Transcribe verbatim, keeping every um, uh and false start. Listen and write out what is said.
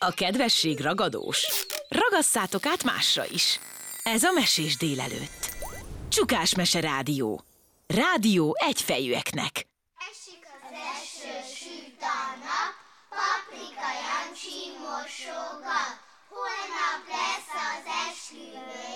A kedvesség ragadós. Ragasszátok át másra is. Ez a Mesés délelőtt. Csukás Mese Rádió. Rádió egyfejűeknek. Esik az eső, süt a nap, Paprika Jancsi mosogat. Holnap lesz az esküvő.